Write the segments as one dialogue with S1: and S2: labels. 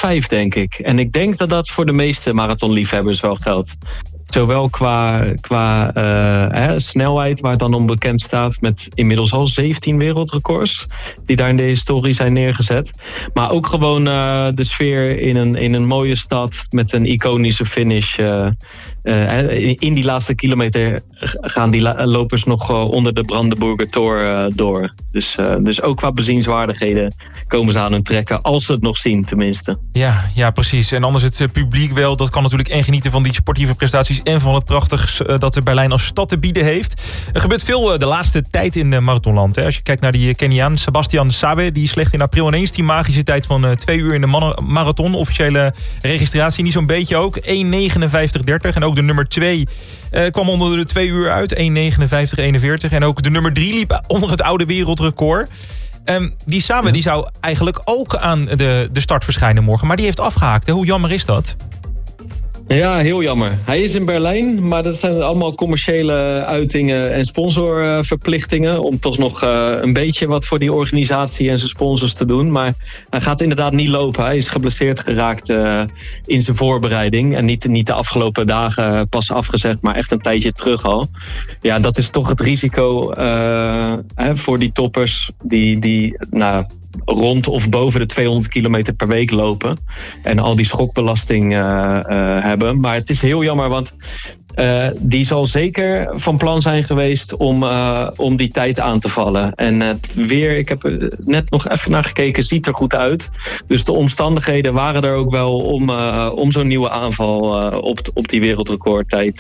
S1: 5, denk ik. En ik denk dat dat voor de meeste marathonliefhebbers wel geldt. Zowel qua snelheid, waar het dan om bekend staat, met inmiddels al 17 wereldrecords die daar in de historie zijn neergezet. Maar ook gewoon de sfeer in een mooie stad met een iconische finish. In die laatste kilometer gaan die lopers nog onder de Brandenburger Tor door. Dus ook qua bezienswaardigheden komen ze aan hun trekken, als ze het nog zien tenminste.
S2: Ja, precies. En anders het publiek wel, dat kan natuurlijk en genieten van die sportieve prestaties en van het prachtigs dat de Berlijn als stad te bieden heeft. Er gebeurt veel de laatste tijd in marathonland. Als je kijkt naar die Keniaan Sebastian Sawe, die slecht in april ineens die magische tijd van 2 uur in de marathon. Officiële registratie, niet zo'n beetje ook. 1:59:30. En ook de nummer 2 kwam onder de 2 uur uit. 1:59:41. En ook de nummer 3 liep onder het oude wereldrecord. Die Sawe die zou eigenlijk ook aan de start verschijnen morgen. Maar die heeft afgehaakt. Hoe jammer is dat?
S1: Ja, heel jammer. Hij is in Berlijn, maar dat zijn allemaal commerciële uitingen en sponsorverplichtingen om toch nog een beetje wat voor die organisatie en zijn sponsors te doen. Maar hij gaat inderdaad niet lopen. Hij is geblesseerd geraakt in zijn voorbereiding en niet de afgelopen dagen pas afgezegd, maar echt een tijdje terug al. Ja, dat is toch het risico voor die toppers die rond of boven de 200 kilometer per week lopen. En al die schokbelasting hebben. Maar het is heel jammer, want die zal zeker van plan zijn geweest om die tijd aan te vallen. En het weer, ik heb er net nog even naar gekeken, ziet er goed uit. Dus de omstandigheden waren er ook wel om zo'n nieuwe aanval op die wereldrecordtijd.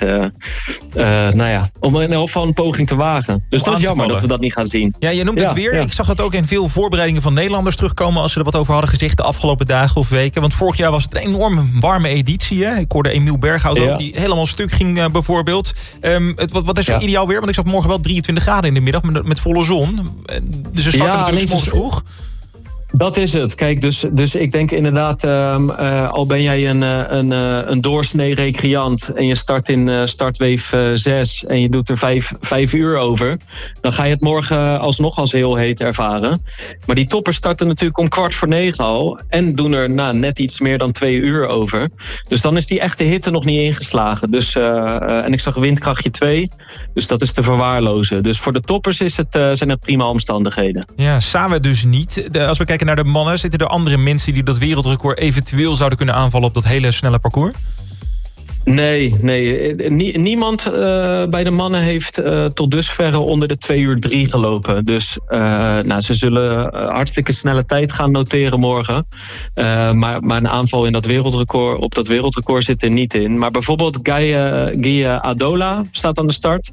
S1: Om in elk geval een poging te wagen. Dus dat is jammer dat we dat niet gaan zien.
S2: Ja, je noemt het weer. Ja. Ik zag dat ook in veel voorbereidingen van Nederlanders terugkomen als ze er wat over hadden gezegd de afgelopen dagen of weken. Want vorig jaar was het een enorm warme editie. Hè? Ik hoorde Emiel Berghout ook, die helemaal stuk ging bijvoorbeeld. Wat is er ideaal weer? Want ik zag morgen wel 23 graden in de middag met volle zon. Dus er starten natuurlijk 's morgens vroeg.
S1: Dat is het. Kijk, dus ik denk inderdaad, al ben jij een doorsnee recreant en je start in startweef 6 en je doet er 5 uur over, dan ga je het morgen alsnog als heel heet ervaren. Maar die toppers starten natuurlijk om 8:45 al en doen er net iets meer dan 2 uur over. Dus dan is die echte hitte nog niet ingeslagen. Dus, en ik zag windkrachtje 2, dus dat is te verwaarlozen. Dus voor de toppers zijn het prima omstandigheden.
S2: Ja, Sawe dus niet. Als we kijken naar de mannen, zitten er andere mensen die dat wereldrecord eventueel zouden kunnen aanvallen op dat hele snelle parcours?
S1: Nee. Niemand bij de mannen heeft tot dusverre onder de 2:03 gelopen. Dus ze zullen hartstikke snelle tijd gaan noteren morgen. Maar een aanval op dat wereldrecord zit er niet in. Maar bijvoorbeeld Guy Adola staat aan de start.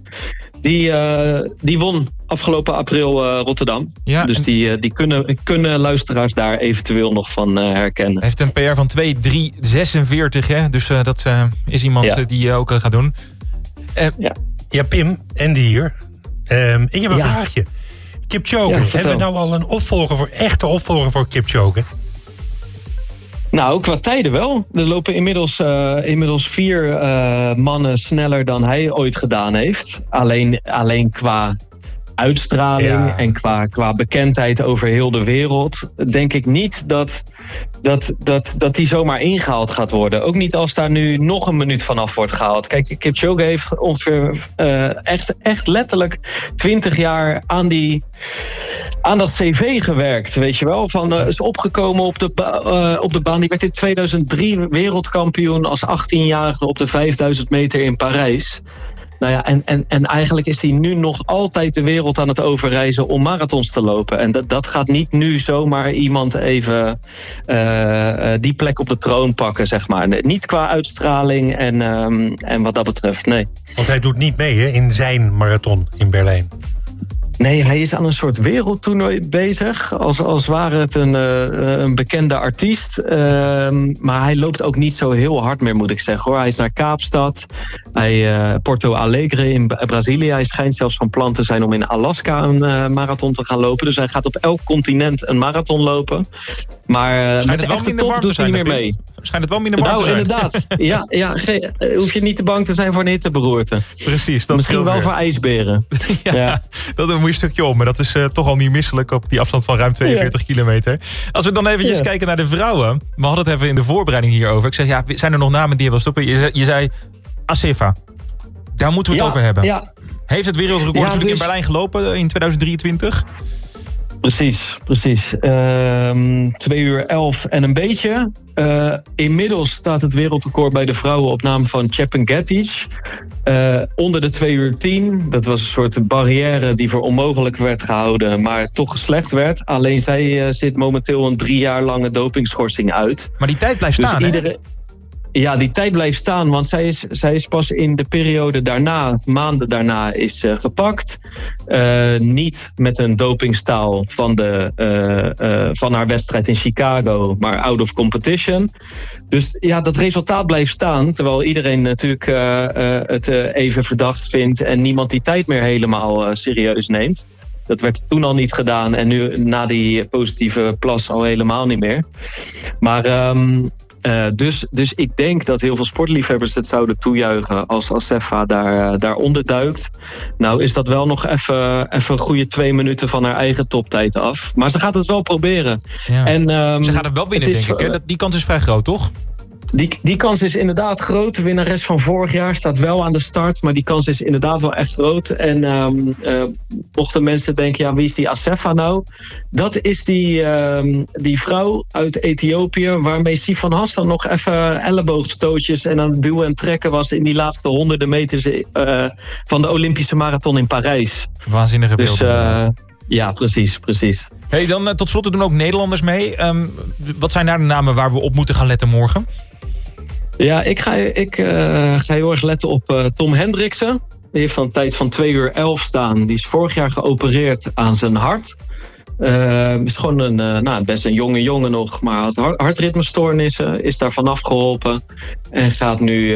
S1: Die won afgelopen april Rotterdam. Ja, dus die kunnen luisteraars daar eventueel nog van herkennen.
S2: Hij heeft een PR van 2:3:46, hè? Dus dat is iemand die ook gaat doen.
S3: Ja, Pim, Andy hier. Ik heb een vraagje. Kipchoge, hebben we nou al een echte opvolger voor Kipchoge?
S1: Nou, qua tijden wel. Er lopen inmiddels 4 mannen sneller dan hij ooit gedaan heeft. Alleen qua uitstraling en qua bekendheid over heel de wereld, denk ik niet dat die zomaar ingehaald gaat worden. Ook niet als daar nu nog een minuut vanaf wordt gehaald. Kijk, Kipchoge heeft ongeveer echt letterlijk 20 jaar aan dat cv gewerkt, weet je wel. Is opgekomen op de baan. Die werd in 2003 wereldkampioen als 18-jarige op de 5000 meter in Parijs. Nou ja, en eigenlijk is hij nu nog altijd de wereld aan het overreizen om marathons te lopen. En dat gaat niet nu zomaar iemand even die plek op de troon pakken, zeg maar. Niet qua uitstraling en wat dat betreft, nee.
S3: Want hij doet niet mee in zijn marathon in Berlijn.
S1: Nee, hij is aan een soort wereldtoernooi bezig. Als ware het een bekende artiest. Maar hij loopt ook niet zo heel hard meer, moet ik zeggen, hoor. Hij is naar Kaapstad. Porto Alegre in Brazilië. Hij schijnt zelfs van plan te zijn om in Alaska een marathon te gaan lopen. Dus hij gaat op elk continent een marathon lopen. Maar met de echte top doet hij niet meer mee.
S2: Schijnt het wel minder warm te zijn.
S1: Inderdaad. Ja, hoef je niet te bang te zijn voor een hitteberoerte.
S2: Precies. Dat
S1: misschien wel voor ijsberen.
S2: Ja. Dat een mooi stukje om. Maar dat is toch al niet misselijk op die afstand van ruim 42 kilometer. Als we dan eventjes kijken naar de vrouwen. We hadden het even in de voorbereiding hierover. Ik zeg, zijn er nog namen die je wil stoppen? Je zei Assefa. Daar moeten we het over hebben. Ja. Heeft het wereldrecord natuurlijk in Berlijn gelopen in 2023? Precies.
S1: 2 uur 11 en een beetje. Inmiddels staat het wereldrecord bij de vrouwen op naam van Chepngetich. Onder de 2 uur 10. Dat was een soort barrière die voor onmogelijk werd gehouden, maar toch geslecht werd. Alleen zij zit momenteel een 3 jaar lange dopingschorsing uit.
S2: Maar die tijd blijft staan, hè?
S1: Ja, die tijd blijft staan, want zij is pas in de periode daarna, maanden daarna, is gepakt. Niet met een dopingstaal van haar wedstrijd in Chicago, maar out of competition. Dus ja, dat resultaat blijft staan, terwijl iedereen natuurlijk het even verdacht vindt en niemand die tijd meer helemaal serieus neemt. Dat werd toen al niet gedaan en nu na die positieve plas al helemaal niet meer. Maar dus ik denk dat heel veel sportliefhebbers het zouden toejuichen als Assefa daaronder duikt. Nou is dat wel nog even een goede 2 minuten van haar eigen toptijd af. Maar ze gaat het wel proberen.
S2: Ja. En, ze gaat het wel winnen, denk ik. Hè? Die kans is vrij groot, toch?
S1: Die kans is inderdaad groot. De winnares van vorig jaar staat wel aan de start. Maar die kans is inderdaad wel echt groot. En mochten mensen denken, ja, wie is die Assefa nou? Dat is die vrouw uit Ethiopië waarmee Sifan Hassan nog even elleboogstootjes en aan het duwen en trekken was in die laatste honderden meters van de Olympische marathon in Parijs.
S2: Waanzinnige beelden.
S1: Ja, precies.
S2: Hey, dan tot slot doen ook Nederlanders mee. Wat zijn daar de namen waar we op moeten gaan letten morgen?
S1: Ja, ik ga heel erg letten op Tom Hendriksen. Die heeft een tijd van 2 uur 11 staan. Die is vorig jaar geopereerd aan zijn hart. Is gewoon best een jonge jongen nog, maar had hartritmestoornissen. Is daar vanaf geholpen. En gaat nu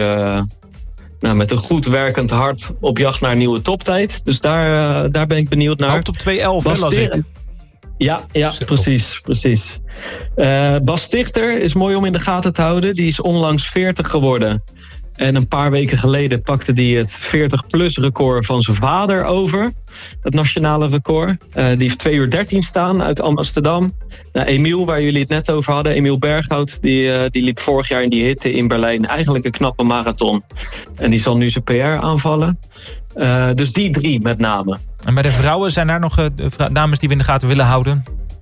S1: met een goed werkend hart op jacht naar een nieuwe toptijd. Dus daar ben ik benieuwd naar.
S2: Hoopt op 2:11, las ik.
S1: Ja, precies. Bas Stichter is mooi om in de gaten te houden. Die is onlangs 40 geworden. En een paar weken geleden pakte hij het 40-plus record van zijn vader over. Het nationale record. Die heeft 2 uur 13 staan uit Amsterdam. Emiel, waar jullie het net over hadden. Emiel Berghout, die liep vorig jaar in die hitte in Berlijn. Eigenlijk een knappe marathon. En die zal nu zijn PR aanvallen. Dus die 3 met name.
S2: En bij de vrouwen zijn daar nog dames die we in de gaten willen houden?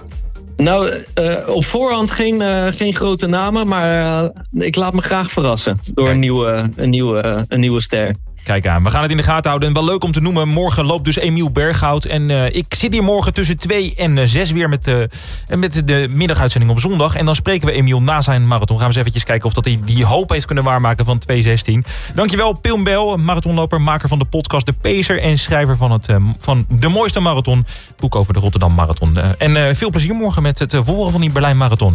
S1: Nou, op voorhand geen grote namen, maar ik laat me graag verrassen door een nieuwe ster.
S2: Kijk aan, we gaan het in de gaten houden. En wel leuk om te noemen, morgen loopt dus Emiel Berghout. En ik zit hier morgen tussen 2 en 6 weer met de middaguitzending op zondag. En dan spreken we Emiel na zijn marathon. Gaan we eens eventjes kijken of dat hij die hoop heeft kunnen waarmaken van 2:16. Dankjewel, Pim Bel, marathonloper, maker van de podcast De Pacer en schrijver van De Mooiste Marathon. Boek over de Rotterdam Marathon. En veel plezier morgen met het volgen van die Berlijn Marathon.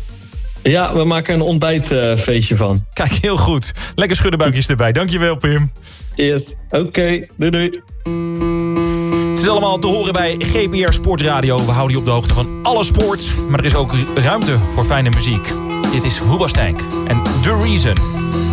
S1: Ja, we maken een ontbijtfeestje van.
S2: Kijk, heel goed. Lekker schuddenbuikjes erbij. Dankjewel, Pim.
S1: Yes, oké. Doei.
S2: Het is allemaal te horen bij GPR Sportradio. We houden je op de hoogte van alle sport. Maar er is ook ruimte voor fijne muziek. Dit is Hoobastank en The Reason.